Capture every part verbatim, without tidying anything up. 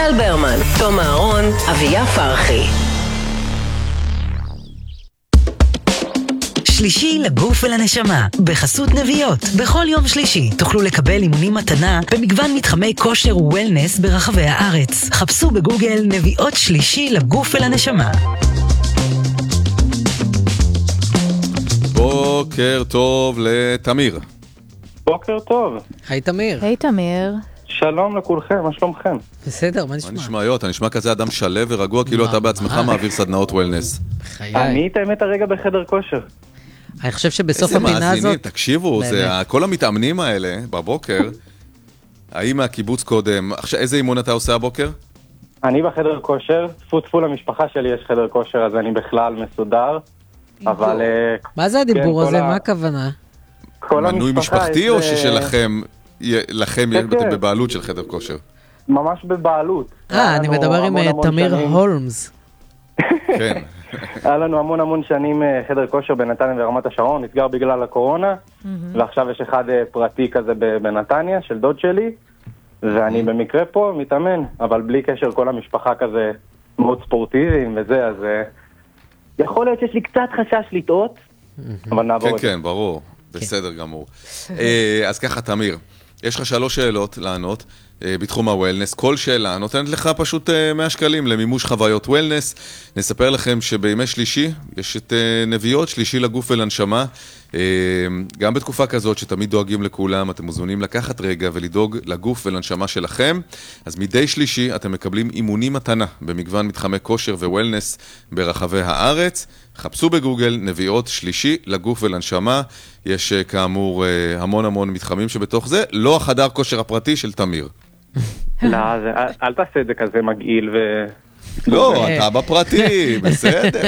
טל ברמן, תום אהרון, אביה פרחי. שלישי לגוף ולנשמה, בחסות נביעות. בכל יום שלישי תוכלו לקבל אימונים מתנה במגוון מתחמי כושר ווולנס ברחבי הארץ. חפשו בגוגל נביעות שלישי לגוף ולנשמה. בוקר טוב לתמיר. בוקר טוב. היי תמיר. היי תמיר. שלום לכולכם, מה שלומכם? בסדר, מה מה נשמע? נשמע יו? אתה נשמע כזה אדם שלב ורגוע, כאילו אתה בעצמך מעביר סדנאות וולנס. בחיי. אני את האמת הרגע בחדר כושר. אני חושב שבסוף איזה הפינה מאזינים, הזאת... תקשיבו, זה באמת. כל המתאמנים האלה בבוקר, האם מהקיבוץ קודם, עכשיו איזה אימון אתה עושה הבוקר? אני בחדר כושר, טפו למשפחה שלי יש חדר כושר, אז אני בכלל מסודר. אבל אה, מה זה הדיבור כן, הזה? כל ה- מה הכוונה? כל מנוי המשפחה משפחתי יש, או אה, ששלכם, לכם כן, אתם כן. בבעלות של חדר כושר? ממש בבעלות. אה, היה אני לנו מדבר עם המון אה, המון תמיר שנים- הולמס. כן. היה לנו המון המון שנים אה, חדר כושר בנתניה ורמת השרון, נסגר בגלל הקורונה, ועכשיו יש אחד אה, פרטי כזה ב- בנתניה, של דוד שלי, ואני במקרה פה מתאמן, אבל בלי קשר כל המשפחה כזה מאוד ספורטיביים וזה, אז אה, יכול להיות שיש לי קצת חשש לטעות, אבל נעבור כן, את זה. כן, ברור. בסדר גמור. אה, אז ככה, תמיר, יש לך שלוש שאלות לענות אה, בתחום הוולנס. כל שאלה נותנת לך פשוט אה, מאה שקלים למימוש חוויות וולנס. נספר לכם שבימי שלישי יש את אה, נביעות, שלישי לגוף ולנשמה. אה, גם בתקופה כזאת שתמיד דואגים לכולם, אתם מוזמנים לקחת רגע ולדאוג לגוף ולנשמה שלכם. אז מדי שלישי אתם מקבלים אימונים מתנה במגוון מתחמי כושר ווולנס ברחבי הארץ. חפשו בגוגל נביעות שלישי לגוף ולנשמה. יש אה, כאמור אה, המון המון מתחמים שבתוך זה, לא החדר כושר הפרטי של תמיר. לא, זה- אל- אל תעשה את זה כזה מגעיל ו... לא, אתה בפרטי, בסדר.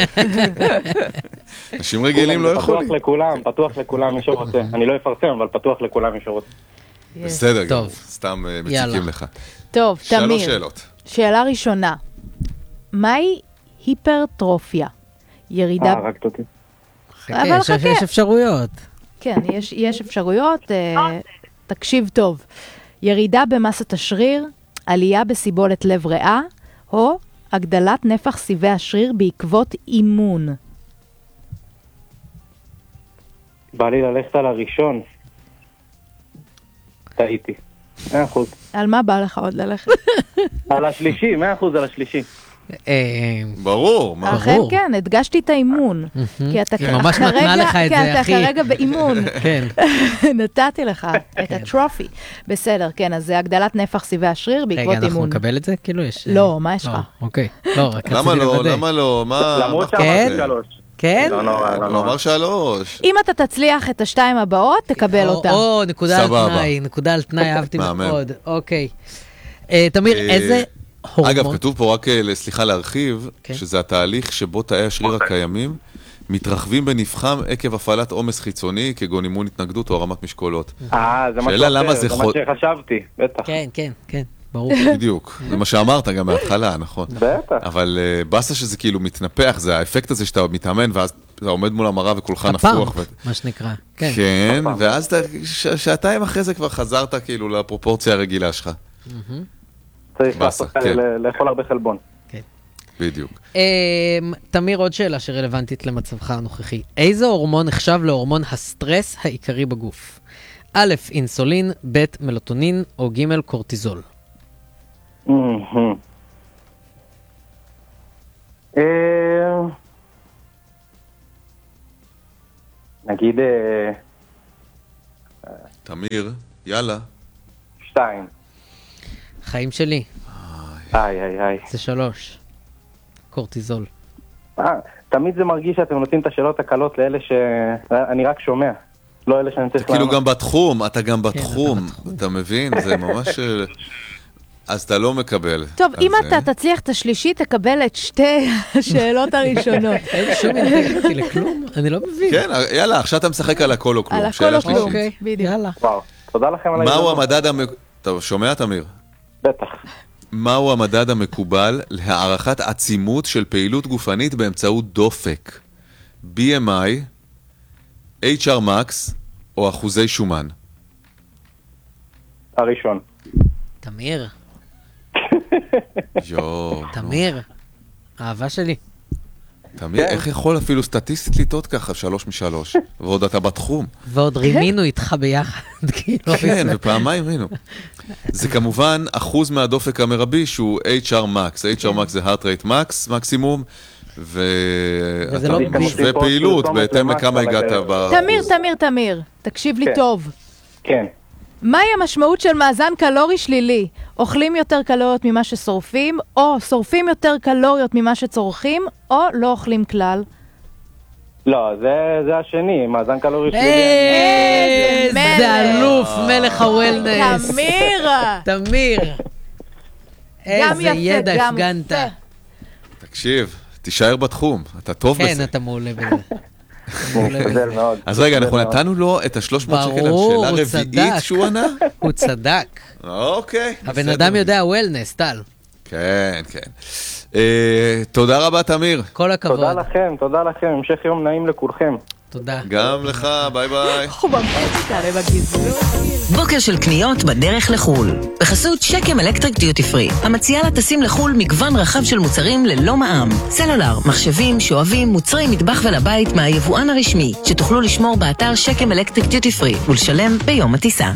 אנשים רגילים לא יכולים. פתוח לכולם, פתוח לכולם מי שרוצה. אני לא אפרסם, אבל פתוח לכולם מי שרוצה. בסדר, טוב. גמור. סתם אה, יאללה. מציקים לך. טוב, תמיר. שלוש שאלות. שאלה ראשונה. מהי היפרטרופיה? ירידה... אה, רק אותי. חכה, אבל יש- חכה. יש אפשרויות. כן, יש, יש אפשרויות. אה, תקשיב טוב. ירידה במסת השריר, עלייה בסיבולת לב ריאה, או הגדלת נפח סיבי השריר בעקבות אימון. בא לי ללכת על הראשון. טעיתי. מאה אחוז. על מה בא לך עוד ללכת? על השלישי, מאה אחוז על השלישי. אה, ברור, מה? אכן ברור. כן, הדגשתי את האימון. כי אתה היא ממש מתנה לך את כי זה, אתה אחי. כרגע באימון. כן. נתתי לך את הטרופי. בסדר, כן, אז זה הגדלת נפח סיבי השריר רגע, בעקבות אנחנו אימון. נקבל את זה? כאילו יש... לא, מה יש לך? לא, אוקיי. לא, רק למה רציתי לא? לוודא. למה לא? מה? למרות מה שאמרתי אכפת? שלוש. כן? לא נורא, לא הוא נורא. אמר שלוש. אם אתה תצליח את השתיים הבאות, תקבל או- אותה. או, נקודה על סבבה. תנאי, נקודה על תנאי, אהבתי מהמם. מאוד. אוקיי. אה, תמיר, אה, איזה הורמון... אגב, כתוב פה רק, אה, סליחה להרחיב, כן. שזה התהליך שבו תאי השריר הקיימים מתרחבים בנפחם עקב הפעלת עומס חיצוני, כגון אימון התנגדות או הרמת משקולות. אה, זה משהו שאלה אחר, למה זה זה חוד- מה שחשבתי, בטח. כן, כן, כן, ברור. בדיוק, זה מה שאמרת גם מההתחלה, נכון. בטח. אבל אה, בסה שזה כאילו מתנפח, זה האפקט הזה שאתה מתאמן, ואז אתה עומד מול המראה וכולך נפוח. הפאמפ, ו- מה שנקרא. כן. כן, ואז אתה, ש- שעתיים אחרי זה כבר חזרת כאילו לפרופורציה הרגילה שלך. צריך באסה, לעשות- כן. ל- לאכול הרבה חלבון. בדיוק. אמ, תמיר, עוד שאלה שרלוונטית למצבך הנוכחי. איזה הורמון נחשב להורמון הסטרס העיקרי בגוף? א', אינסולין, ב', מלטונין, או ג', קורטיזול. מהמם. אה, נגיד אה, תמיר, יאללה. שתיים. חיים שלי, איי איי איי. זה שלוש. קורטיזול. אה, תמיד זה מרגיש שאתם נותנים את השאלות הקלות לאלה שאני רק שומע. לא אלה שאני צריך כאילו לענות. גם בתחום, אתה גם בתחום, אתה בתחום. אתה מבין? זה ממש... אה, אז אתה לא מקבל. טוב, אז, אם אה, אתה תצליח את השלישית, תקבל את שתי השאלות הראשונות. אין שום אינטגריטי לכלום? אני לא מבין. כן, יאללה, עכשיו אתה משחק על הכל או כלום. על הכל שאלה או כלום. שלישית. אוקיי, בדיוק. יאללה. וואו, תודה לכם על מהו ההזדמנות. המדד המק... אתה שומע, תמיר? בטח. מהו המדד המקובל להערכת עצימות של פעילות גופנית באמצעות דופק? בי אם איי, אייץ' אר Max או אחוזי שומן? הראשון. תמיר. יואו. תמיר, אהבה שלי. תמיר, איך יכול אפילו סטטיסטית לטעות ככה, שלוש משלוש? ועוד אתה בתחום. ועוד רימינו איתך ביחד, כאילו. כן, ופעמיים רימינו. זה כמובן אחוז מהדופק המרבי שהוא אייץ' אר Max. אייץ' אר Max זה heart rate max, מקסימום, ואתה לא משווה פעילות בהתאם לכמה הגעת באחוז. תמיר, תמיר, תמיר, תקשיב לי כן. טוב. כן. מהי המשמעות של מאזן קלורי שלילי? אוכלים יותר קלוריות ממה ששורפים, או שורפים יותר קלוריות ממה שצורכים, או לא אוכלים כלל? לא, זה, זה השני, מאזן קלורי שלילי. איזה אלוף, מלך הוולנס. תמיר! תמיר. גם איזה יפה, ידע גם הפגנת. יפה. תקשיב, תישאר בתחום, אתה טוב כן, בזה. אתה מעולה בזה. משתדל מאוד. אז רגע, אנחנו משתדל מאוד. נתנו לו את ה-שלוש מאות שקל על ברור, שאלה הוא רביעית צדק. שהוא ענה? הוא צדק. אוקיי. הבן בסדר. אדם יודע וולנס, טל. כן, כן. אה, תודה רבה, תמיר. כל הכבוד. תודה לכם, תודה לכם, המשך יום נעים לכולכם. תודה. גם לך, ביי ביי. הוא ממש תעלה בגזרות. בוקר של קניות בדרך לחול. בחסות שקם אלקטריק דיוטי פרי, המציעה לטסים לחול מגוון רחב של מוצרים ללא מע"מ. סלולר, מחשבים, שואבים, מוצרי מטבח ולבית מהיבואן הרשמי, שתוכלו לשמור באתר שקם אלקטריק דיוטי פרי ולשלם ביום הטיסה.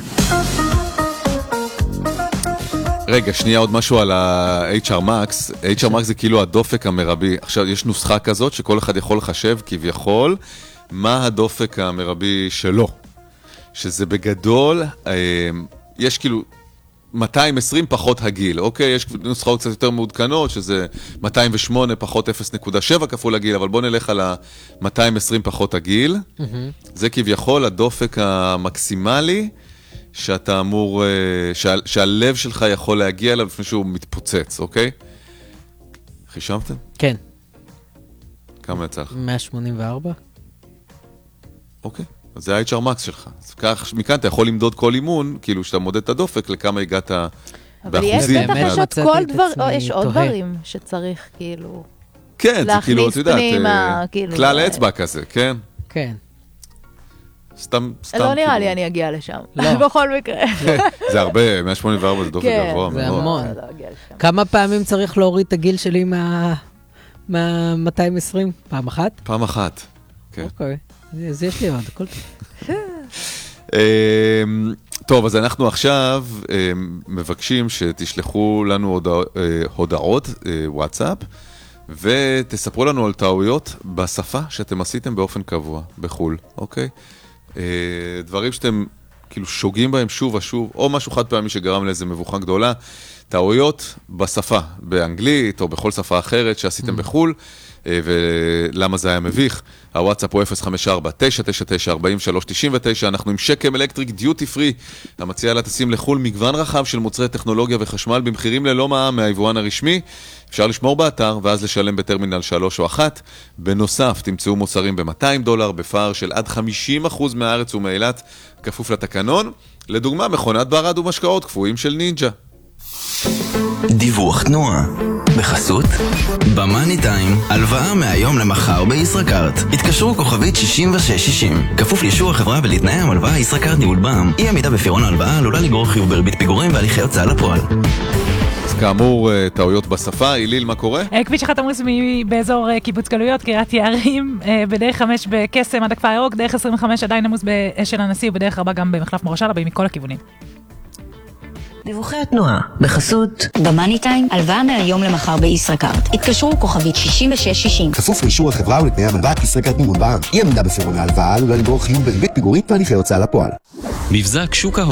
רגע, שנייה עוד משהו על ה-אייץ' אר Max. אייץ' אר Max זה כאילו הדופק המרבי. עכשיו, יש נוסחה כזאת שכל אחד יכול לחשב כביכול מה הדופק המרבי שלו. שזה בגדול, אה, יש כאילו מאתיים ועשרים פחות הגיל, אוקיי? יש נוסחאות קצת יותר מעודכנות, שזה מאתיים ושמונה פחות אפס נקודה שבע כפול הגיל, אבל בוא נלך על ה-מאתיים ועשרים פחות הגיל. זה כביכול הדופק המקסימלי, שאתה אמור, שה, שהלב שלך יכול להגיע אליו לפני שהוא מתפוצץ, אוקיי? חישבתם? כן. כמה יצא לך? מאה שמונים וארבע? אוקיי. אז זה ה-אייץ' אר Max שלך. אז כך, מכאן אתה יכול למדוד כל אימון, כאילו שאתה מודד את הדופק, לכמה הגעת אבל יש באחוזים. בטח באמת יש עוד מצאתי כל את דבר, עצמי או יש עוד תוהה. דברים שצריך כאילו... כן, זה כאילו, להכניס אתה יודעת, פנימה, אה, כאילו, כלל זה- אצבע כזה, כן? כן. לא סתם, סתם. נראה כאילו. לי אני אגיע לשם. לא. בכל מקרה. זה הרבה, מאה שמונים וארבע זה דופק כן, גבוה זה מאוד. המון. לא אגיע לשם. כמה פעמים צריך להוריד את הגיל שלי מה... מה-מאתיים ועשרים? פעם אחת? פעם אחת. כן. אוקיי. אז יש לי עוד, הכל טוב. אמ, טוב, אז אנחנו עכשיו אמ, מבקשים שתשלחו לנו הודע- אה, הודעות, אה, וואטסאפ, ותספרו לנו על טעויות בשפה שאתם עשיתם באופן קבוע בחול, אוקיי? אה, דברים שאתם כאילו שוגים בהם שוב ושוב, או משהו חד פעמי שגרם לאיזה מבוכה גדולה, טעויות בשפה, באנגלית או בכל שפה אחרת שעשיתם בחול, אה, ולמה זה היה מביך. הוואטסאפ הוא אפס חמש ארבע תשע תשע תשע ארבע שלוש תשע תשע, אנחנו עם שקם אלקטריק דיוטי פרי, המציע לטסים לחול מגוון רחב של מוצרי טכנולוגיה וחשמל במחירים ללא מע"מ מהיבואן הרשמי. אפשר לשמור באתר ואז לשלם בטרמינל שלוש או אחת. בנוסף, תמצאו מוצרים ב-מאתיים דולר בפער של עד חמישים אחוז מהארץ ומאילת, כפוף לתקנון. לדוגמה, מכונת ברד ומשקאות קפואים של נינג'ה. דיווח תנועה בחסות במאני טיים, הלוואה מהיום למחר בישראכרט. התקשרו כוכבית שישים ושש שישים, כפוף לאישור החברה ולתנאי המלוואה. ישראכרט ניהול בע"מ. אי עמידה בפירעון ההלוואה עלולה לגרור חיוב בריבית פיגורים והליכי הוצאה לפועל. אז כאמור, אה, טעויות בשפה. איליל, מה קורה? אה, כביש אחד תמריץ מ- באזור אה, קיבוץ גלויות, קריית יערים, אה, בדרך חמש בקסם עד הכפר הירוק, דרך עשרים וחמש עדיין עמוס באשל הנשיא, ובדרך ארבע גם במחלף מורשה, באים מכל הכיוונים. דיווחי התנועה בחסות במאני טיים, הלוואה מהיום למחר בישראכרט. התקשרו כוכבית שישים ושש שישים. כפוף לאישור החברה ולתנאי המלוואה. ישראכרט ניהול בע"מ. אי עמידה בפירעון ההלוואה עלולה לגרור חיוב בריבית פיגורית והליכי הוצאה לפועל. מבזק שוק